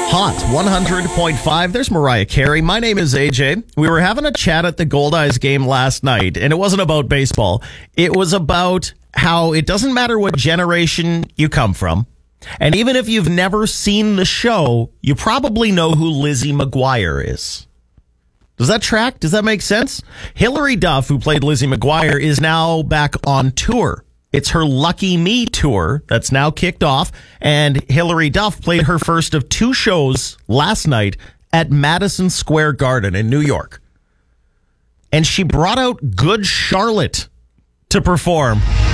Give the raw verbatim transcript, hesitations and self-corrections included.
Hot one hundred point five. There's Mariah Carey. My name is A J. We were having a chat at the Gold Eyes game last night, and it wasn't about baseball. It was about how it doesn't matter what generation you come from. And even if you've never seen the show, you probably know who Lizzie McGuire is. Does that track? Does that make sense? Hilary Duff, who played Lizzie McGuire, is now back on tour. It's her Lucky Me tour that's now kicked off, and Hilary Duff played her first of two shows last night at Madison Square Garden in New York. And she brought out Good Charlotte to perform.